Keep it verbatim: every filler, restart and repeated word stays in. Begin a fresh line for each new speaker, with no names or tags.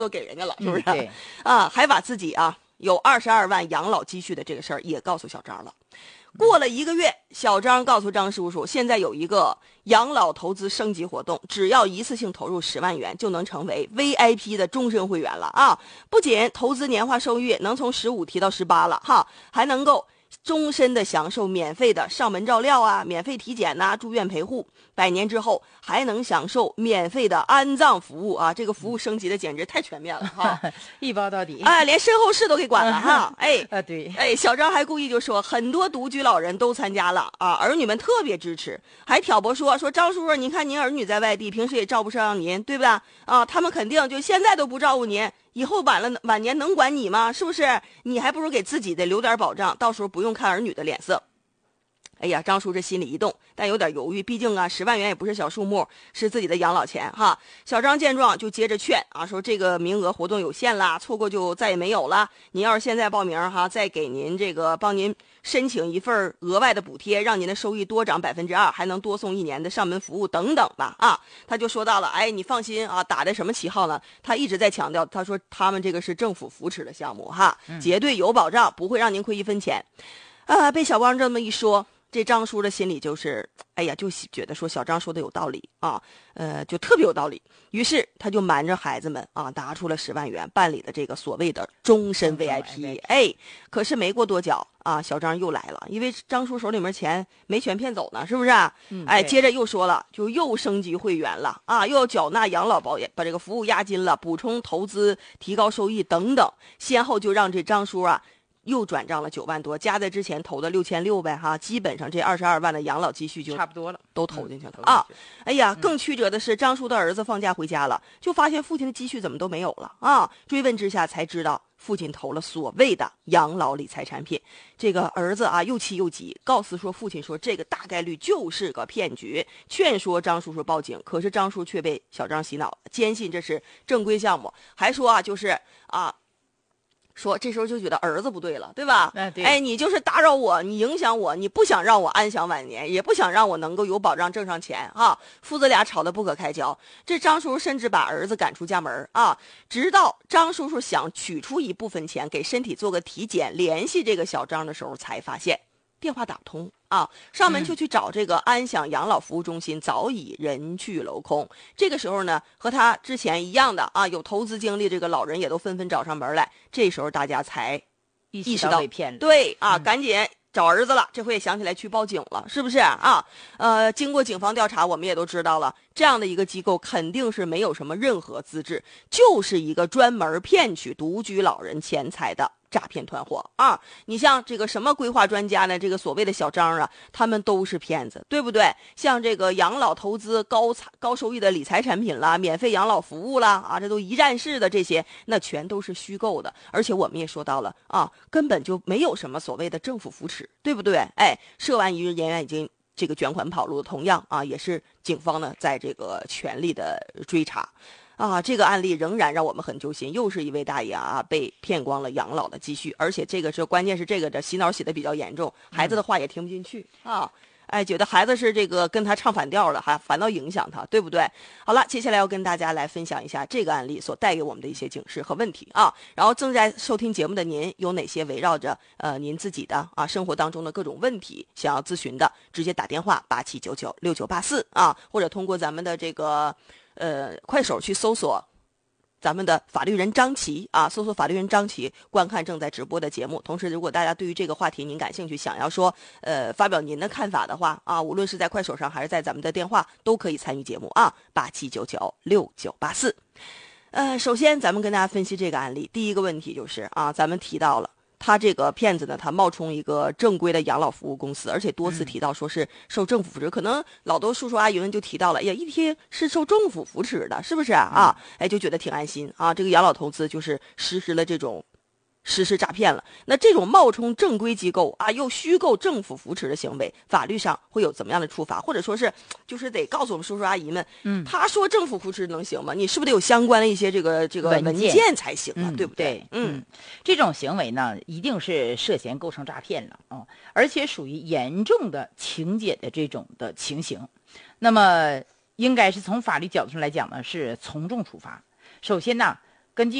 都给人家了，是不是？
嗯、对
啊，还把自己啊有二十二万养老积蓄的这个事儿也告诉小张了。过了一个月，小张告诉张叔叔，现在有一个养老投资升级活动，只要一次性投入十万元，就能成为 V I P 的终身会员了啊！不仅投资年化收益能从十五提到十八了哈，还能够终身的享受免费的上门照料啊，免费体检呐、啊，住院陪护，百年之后还能享受免费的安葬服务啊！这个服务升级的简直太全面了哈，
一包到底，
哎，连身后事都给管了哈，哎，
啊对，
哎，小张还故意就说很多独居老人都参加了啊，儿女们特别支持，还挑拨说说张叔叔，您看您儿女在外地，平时也照不上您，对吧？啊，他们肯定就现在都不照顾您。以后晚了晚年能管你吗？是不是？你还不如给自己的留点保障，到时候不用看儿女的脸色。哎呀，张叔这心里一动，但有点犹豫，毕竟啊，十万元也不是小数目，是自己的养老钱哈。小张见状就接着劝啊，说这个名额活动有限啦，错过就再也没有了。您要是现在报名哈，再给您这个帮您申请一份额外的补贴，让您的收益多涨百分之二，还能多送一年的上门服务等等吧啊。他就说到了，哎，你放心啊，打的什么旗号呢？他一直在强调，他说他们这个是政府扶持的项目哈，绝对有保障，不会让您亏一分钱。啊，被小汪这么一说。这张叔的心里就是，哎呀，就觉得说小张说的有道理啊，呃，就特别有道理。于是他就瞒着孩子们啊，拿出了十万元，办理了这个所谓的终身 V I P。哎，可是没过多久啊，小张又来了，因为张叔手里面钱没全骗走呢，是不是？
嗯、
哎，接着又说了，就又升级会员了啊，又要缴纳养老保险，把这个服务押金了，补充投资，提高收益等等，先后就让这张叔啊。又转账了九万多，加在之前投的六千六呗哈，基本上这二十二万的养老积蓄就
差不多了，
都投进去了、
嗯、
啊！哎呀，更曲折的是，张叔的儿子放假回家了，就发现父亲的积蓄怎么都没有了啊！追问之下才知道，父亲投了所谓的养老理财产品。这个儿子啊，又气又急，告诉说父亲说这个大概率就是个骗局，劝说张叔叔报警。可是张叔却被小张洗脑了，坚信这是正规项目，还说啊，就是啊。说这时候就觉得儿子不对了，对吧？
啊、对，
哎，你就是打扰我，你影响我，你不想让我安享晚年，也不想让我能够有保障挣上钱哈。父子俩吵得不可开交，这张叔叔甚至把儿子赶出家门啊。直到张叔叔想取出一部分钱给身体做个体检，联系这个小张的时候，才发现电话打不通啊，上门就去找这个安享养老服务中心，早已人去楼空。这个时候呢，和他之前一样的啊，有投资经历这个老人也都纷纷找上门来。这时候大家才意识到
被骗了，
对啊，
嗯、
赶紧找儿子了。这回也想起来去报警了，是不是啊？呃，经过警方调查，我们也都知道了，这样的一个机构肯定是没有什么任何资质，就是一个专门骗取独居老人钱财的诈骗团伙啊！你像这个什么规划专家呢？这个所谓的小张啊，他们都是骗子，对不对？像这个养老投资高高收益的理财产品啦，免费养老服务啦，啊，这都一站式的这些，那全都是虚构的。而且我们也说到了啊，根本就没有什么所谓的政府扶持，对不对？哎，涉案一日人员已经这个卷款跑路，同样啊，也是警方呢在这个全力的追查。啊，这个案例仍然让我们很揪心，又是一位大爷啊被骗光了养老的积蓄，而且这个是关键是这个的洗脑洗的比较严重，孩子的话也听不进去、嗯、啊，哎，觉得孩子是这个跟他唱反调了，还反倒影响他，对不对？好了，接下来要跟大家来分享一下这个案例所带给我们的一些警示和问题啊。然后正在收听节目的您，有哪些围绕着呃您自己的啊生活当中的各种问题想要咨询的，直接打电话八七九九六九八四啊，或者通过咱们的这个。呃，快手去搜索咱们的法律人张琪啊，搜索法律人张琪，观看正在直播的节目。同时，如果大家对于这个话题您感兴趣，想要说呃发表您的看法的话啊，无论是在快手上还是在咱们的电话，都可以参与节目啊，八七九九六九八四。呃，首先咱们跟大家分析这个案例，第一个问题就是啊，咱们提到了。他这个骗子呢，他冒充一个正规的养老服务公司，而且多次提到说是受政府扶持，可能老多叔叔阿姨们就提到了，哎呀，一听是受政府扶持的，是不是啊？啊，哎，就觉得挺安心啊。这个养老投资就是实施了这种实施诈骗了。那这种冒充正规机构啊，又虚构政府扶持的行为，法律上会有怎么样的处罚？或者说是，就是得告诉我们叔叔阿姨们，嗯，他说政府扶持能行吗？你是不是得有相关的一些这个这个文件才行啊？
嗯、
对不对？
对，嗯，这种行为呢，一定是涉嫌构成诈骗了啊、哦，而且属于严重的情节的这种的情形。那么，应该是从法律角度上来讲呢，是从重处罚。首先呢，